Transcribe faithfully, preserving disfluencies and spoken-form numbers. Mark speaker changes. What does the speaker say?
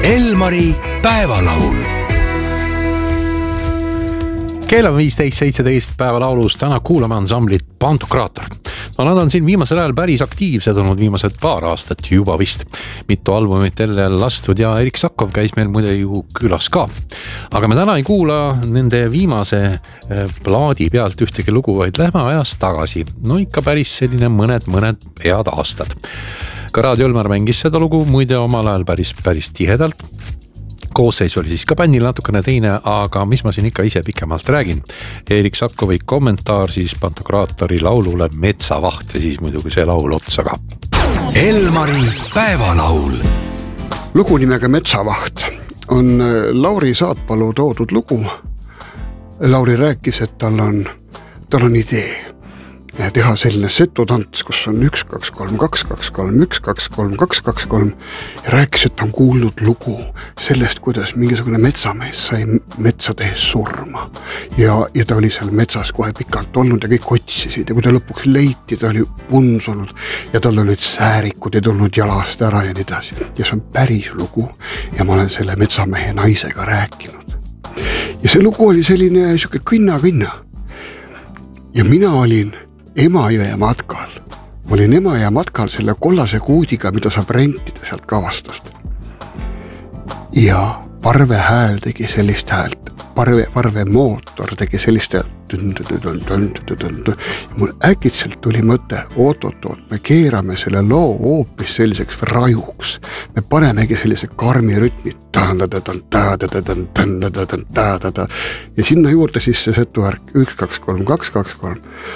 Speaker 1: Elmari päevalaul. Kell on viisteist seitseteist päevalaulus. Täna kuulame ansamblit Pantokraator. No, nad on siin viimasel ajal päris aktiivsed olnud viimased paar aastat juba vist. Mitu albumit jälle lastud ja Erik Sakov käis meil muide ju külas ka. Aga me täna ei kuula nende viimase plaadi pealt ühtegi lugu, vaid lähme ajas tagasi. No ikka päris selline mõned, mõned head aastad. Ka Raadio Elmar mängis seda lugu muide omal ajal päris, päris tihedalt. Koosseis oli siis ka bändil natukene teine, aga mis ma siin ikka ise pikemalt räägin. Erik Sakovi kommentaar siis Pantokraatori laulule Metsavaht ja siis muidugi see laul otsa ka. Elmari päevalaul.
Speaker 2: Lugu nimega Metsavaht on Lauri Saatpalu toodud lugu. Lauri rääkis, et tal on, tal on idee teha selline setutants, kus on üks, kaks, kolm, kaks, kaks, kolm, üks, kaks, kolm, kaks, kaks, kolm ja rääkis, et ta on kuulnud lugu sellest, kuidas mingisugune metsamees sai metsa tehes surma ja, ja ta oli seal metsas kohe pikalt olnud ja kõik otsisid ja kui ta lõpuks leiti, ta oli punsunud ja tal olid säärikud ja tulnud jalast ära ja nii edasi ja see on päris lugu ja ma olen selle metsamehe naisega rääkinud ja see lugu oli selline siuke kõnna-kõnna ja mina olin Emajõe matkal. Ma olin Emajõe matkal selle kollase kuudiga, mida saab rentida sealt kavastust. Ja parve hääl tegi sellist häält. Parve, parve mootor tegi sellist häält. Mul äkitselt tuli mõte, oot-oot-oot, me keerame selle loo hoopis selliseks rajuks. Me panemegi sellise karmi rütmi. Ja sinna juurde siis see setu värk üks, kaks, kolm, kaks, kaks, kolm.